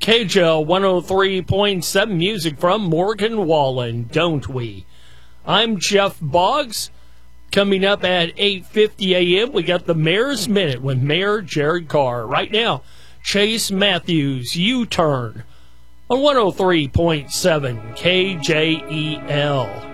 KJL 103.7 music from Morgan Wallen, don't we? I'm Jeff Boggs. Coming up at 8:50 a.m., we got the Mayor's Minute with Mayor Jared Carr. Right now, Chase Matthews, U-Turn on 103.7 KJEL.